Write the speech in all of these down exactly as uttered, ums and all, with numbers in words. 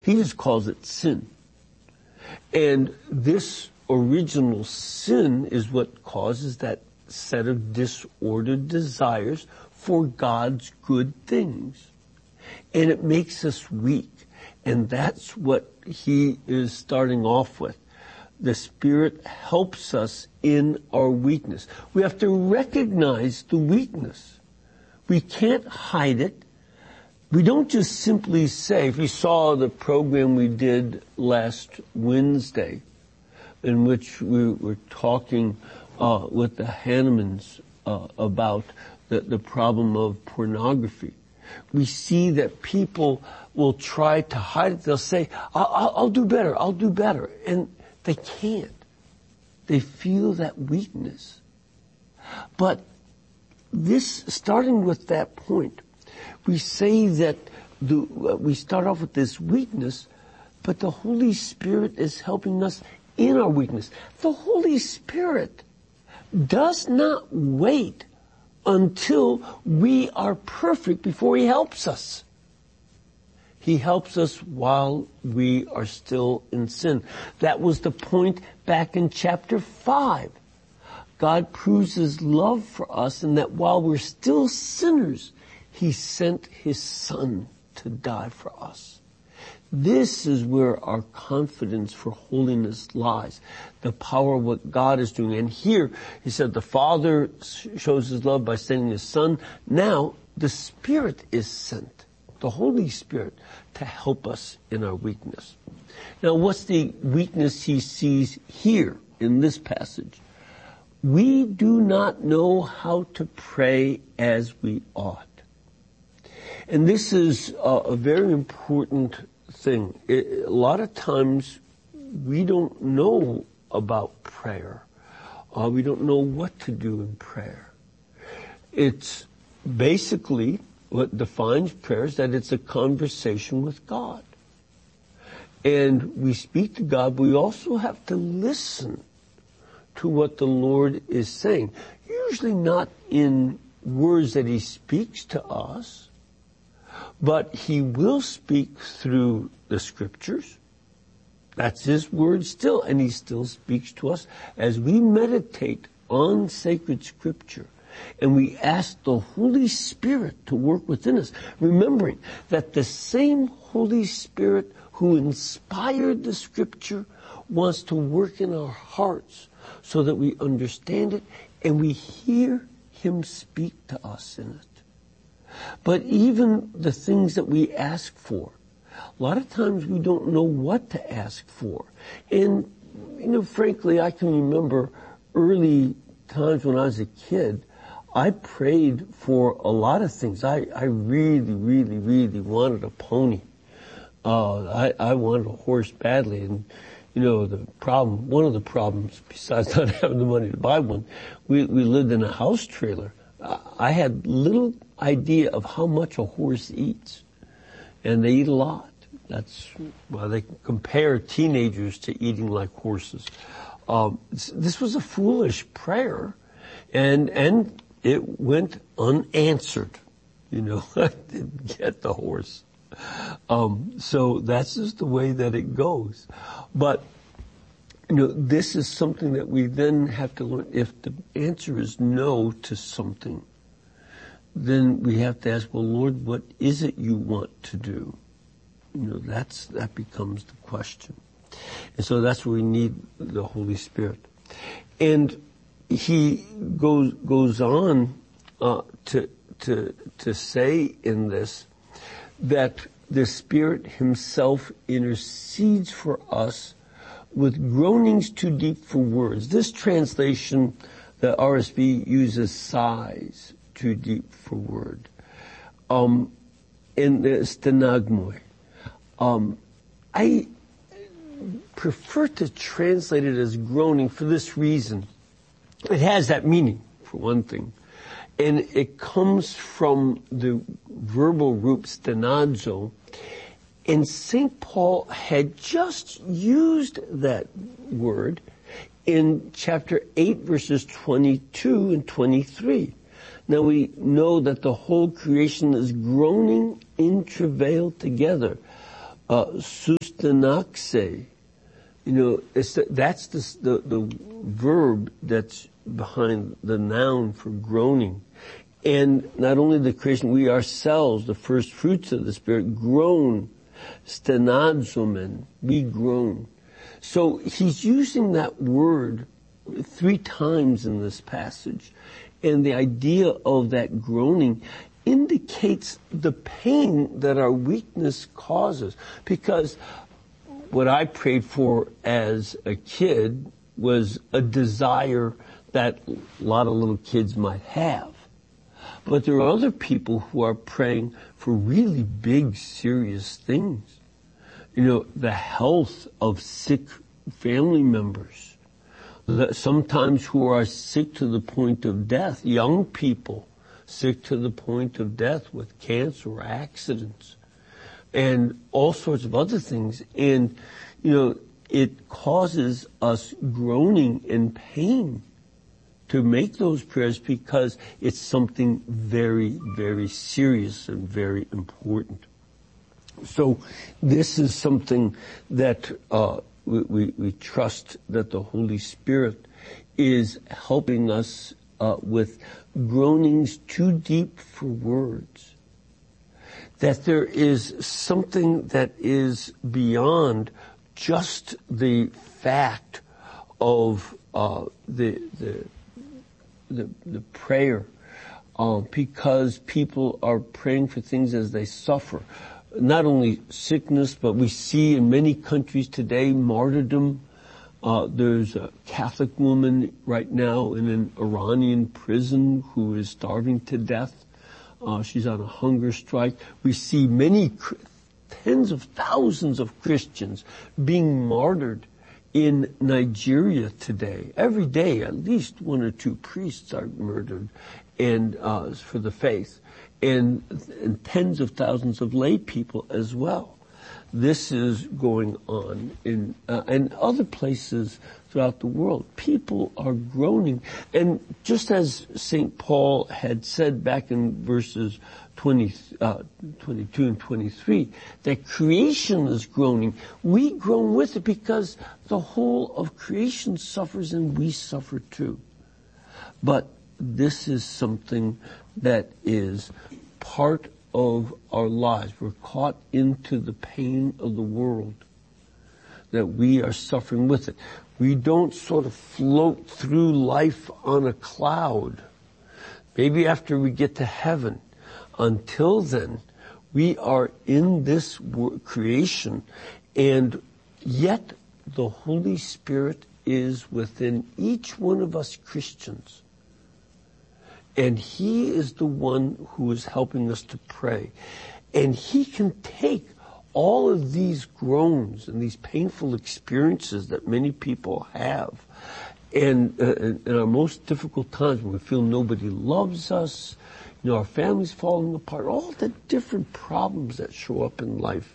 He just calls it sin. And this original sin is what causes that set of disordered desires for God's good things. And it makes us weak. And that's what he is starting off with. The Spirit helps us in our weakness. We have to recognize the weakness. We can't hide it. We don't just simply say, if you saw the program we did last Wednesday, in which we were talking uh, with the Hannemans uh, about the, the problem of pornography. We see that people will try to hide it. They'll say, I'll, I'll, I'll do better, I'll do better. And they can't. They feel that weakness. But this, starting with that point, we say that the, we start off with this weakness, but the Holy Spirit is helping us in our weakness. The Holy Spirit does not wait until we are perfect before he helps us. He helps us while we are still in sin. That was the point back in chapter five. God proves his love for us in that while we're still sinners, he sent his Son to die for us. This is where our confidence for holiness lies. The power of what God is doing. And here, he said, the Father shows his love by sending his Son. Now, the Spirit is sent, the Holy Spirit, to help us in our weakness. Now, what's the weakness he sees here in this passage? We do not know how to pray as we ought. And this is a, a very important thing. It, a lot of times we don't know about prayer. Uh, we don't know what to do in prayer. It's basically what defines prayer is that it's a conversation with God. And we speak to God, but we also have to listen to what the Lord is saying. Usually not in words that he speaks to us, but he will speak through the scriptures. That's his word still, and he still speaks to us as we meditate on sacred scripture. And we ask the Holy Spirit to work within us, remembering that the same Holy Spirit who inspired the scripture wants to work in our hearts so that we understand it and we hear him speak to us in it. But even the things that we ask for, a lot of times we don't know what to ask for. And, you know, frankly, I can remember early times when I was a kid, I prayed for a lot of things. I, I really, really, really wanted a pony. Uh, I, I wanted a horse badly. And, you know, the problem, one of the problems, besides not having the money to buy one, we, we lived in a house trailer. I had little idea of how much a horse eats. And they eat a lot. That's why they compare teenagers to eating like horses. Um, this was a foolish prayer. And, and it went unanswered. You know, I didn't get the horse. Um, so that's just the way that it goes. But, you know, this is something that we then have to learn. If the answer is no to something, then we have to ask, well, Lord, what is it you want to do? You know, that's, that becomes the question. And so that's where we need the Holy Spirit. And he goes, goes on, uh, to, to, to say in this that the Spirit himself intercedes for us with groanings too deep for words. This translation, the R S V uses sighs too deep for word. Um, in the stenagmoi. Um, I prefer to translate it as groaning for this reason. It has that meaning, for one thing. And it comes from the verbal root stenazo. And Saint Paul had just used that word in chapter eight, verses twenty-two and twenty-three. Now we know that the whole creation is groaning in travail together. uh, sustanaxe. You know, it's the, that's the, the, the verb that's behind the noun for groaning. And not only the creation, we ourselves, the first fruits of the Spirit, groan, stenadzomen, we groan. So he's using that word three times in this passage. And the idea of that groaning indicates the pain that our weakness causes. Because what I prayed for as a kid was a desire that a lot of little kids might have. But there are other people who are praying for really big, serious things. You know, the health of sick family members. Sometimes who are sick to the point of death. Young people sick to the point of death with cancer or accidents. And all sorts of other things. And, you know, it causes us groaning and pain to make those prayers because it's something very, very serious and very important. So this is something that uh, we, we, we trust that the Holy Spirit is helping us uh, with groanings too deep for words. That there is something that is beyond just the fact of uh, the the the, the prayer, uh, because people are praying for things as they suffer. Not only sickness, but we see in many countries today martyrdom. Uh, there's a Catholic woman right now in an Iranian prison who is starving to death. Uh, she's on a hunger strike. We see many, tens of thousands of Christians being martyred in Nigeria today. Every day, at least one or two priests are murdered, and uh, for the faith, and, and tens of thousands of lay people as well. This is going on in uh, and other places throughout the world. People are groaning, and just as Saint Paul had said back in verses twenty, uh, twenty-two and twenty-three, that creation is groaning. We groan with it because the whole of creation suffers, and we suffer too. But this is something that is part of our lives. We're caught into the pain of the world, that we are suffering with it. We don't sort of float through life on a cloud. Maybe after we get to heaven. Until then, we are in this creation, and yet the Holy Spirit is within each one of us Christians. And He is the one who is helping us to pray. And He can take all of these groans and these painful experiences that many people have, and uh, in our most difficult times when we feel nobody loves us, you know, our family's falling apart, all the different problems that show up in life,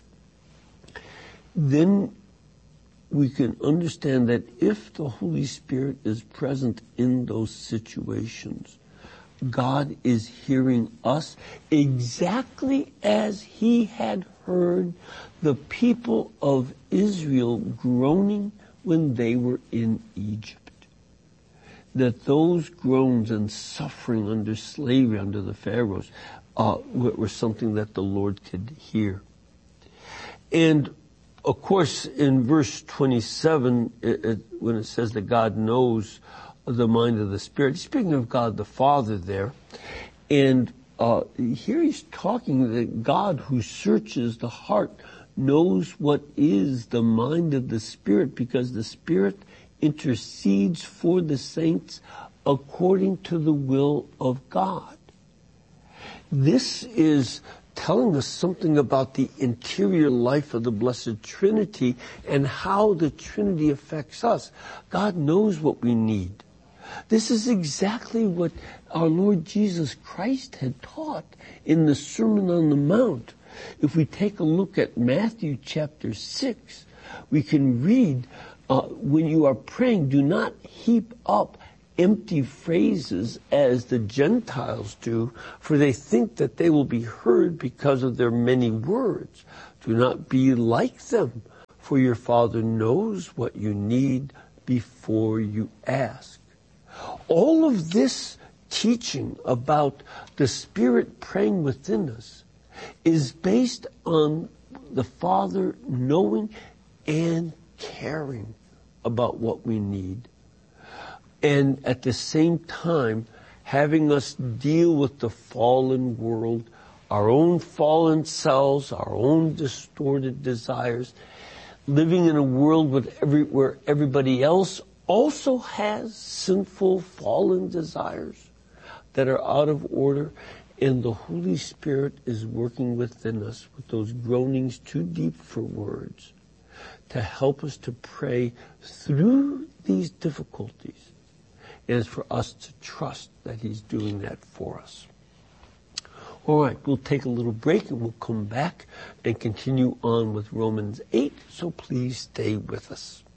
then we can understand that if the Holy Spirit is present in those situations, God is hearing us exactly as He had heard the people of Israel groaning when they were in Egypt. That those groans and suffering under slavery, under the Pharaohs, uh, were something that the Lord could hear. And of course, in verse twenty-seven, it, it, when it says that God knows the mind of the Spirit, speaking of God the Father there, and uh, here he's talking that God who searches the heart knows what is the mind of the Spirit, because the Spirit intercedes for the saints according to the will of God. This is telling us something about the interior life of the Blessed Trinity and how the Trinity affects us. God knows what we need. This is exactly what our Lord Jesus Christ had taught in the Sermon on the Mount. If we take a look at Matthew chapter six, we can read, uh, when you are praying, do not heap up empty phrases as the Gentiles do, for they think that they will be heard because of their many words. Do not be like them, for your Father knows what you need before you ask. All of this teaching about the Spirit praying within us is based on the Father knowing and caring about what we need. And at the same time, having us deal with the fallen world, our own fallen selves, our own distorted desires, living in a world with every, where everybody else also has sinful, fallen desires that are out of order, and the Holy Spirit is working within us with those groanings too deep for words to help us to pray through these difficulties. And it's for us to trust that He's doing that for us. All right, we'll take a little break and we'll come back and continue on with Romans eight, so please stay with us.